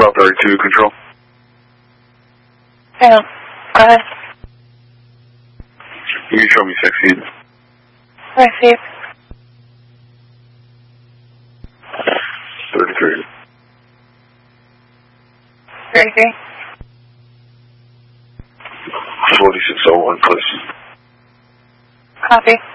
Route 32, control. Hang on. Go ahead. You can show me 6 feet. I see. 33. 33. 4601, please. Copy.